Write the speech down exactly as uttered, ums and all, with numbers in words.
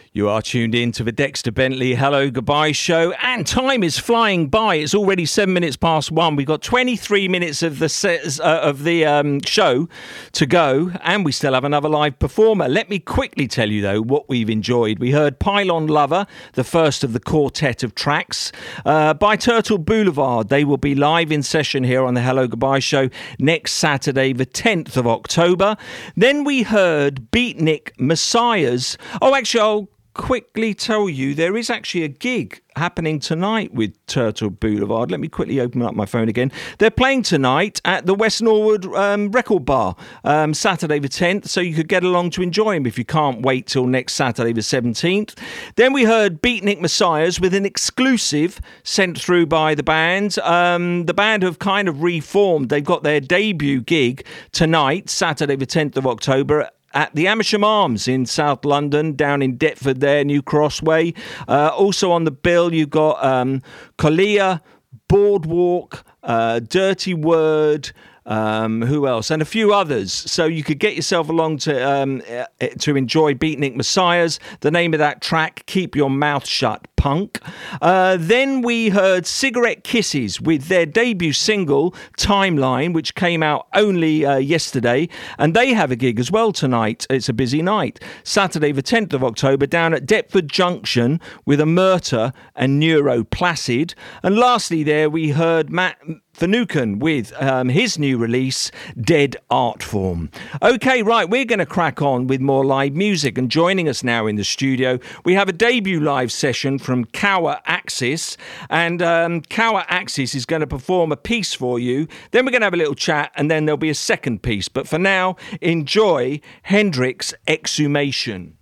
You are tuned in to the Dexter Bentley Hello Goodbye show, and time is flying by. It's already seven minutes past one. We've got twenty-three minutes of the set, uh, of the um, show to go, and we still have another live performer. Let me quickly tell you, though, what we've enjoyed. We heard Pylon Lover, the first of the quartet of tracks, uh, by Turtle Boulevard. They will be live in session here on the Hello Goodbye show next Saturday, the tenth of October. Then we heard Beatnik Messiahs. Oh, actually, I'll quickly tell you there is actually a gig happening tonight with Turtle Boulevard. Let me quickly open up my phone again. They're playing tonight at the West Norwood um, Record Bar, um, Saturday the tenth, so you could get along to enjoy them if you can't wait till next Saturday the seventeenth. Then we heard Beatnik Messiahs with an exclusive sent through by the band. Um, the band have kind of reformed. They've got their debut gig tonight, Saturday the tenth of October, at the Amersham Arms in South London, down in Deptford there, New Crossway. Uh, also on the bill, you've got um, Kalia, Boardwalk, uh, Dirty Word, um, who else? And a few others. So you could get yourself along to um, to enjoy Beatnik Messiahs. The name of that track, Keep Your Mouth Shut, Punk. Uh, then we heard Cigarette Kisses with their debut single, Timeline, which came out only uh, yesterday. And they have a gig as well tonight. It's a busy night. Saturday the tenth of October down at Deptford Junction with Omerta and Neuro Placid. And lastly there we heard Matt Finucane with um, his new release, Dead Art Form. Okay, right, we're going to crack on with more live music, and joining us now in the studio, we have a debut live session from Cower Axis, and um, Cower Axis is going to perform a piece for you. Then we're going to have a little chat, and then there'll be a second piece. But for now, enjoy Hendrix Exhumation.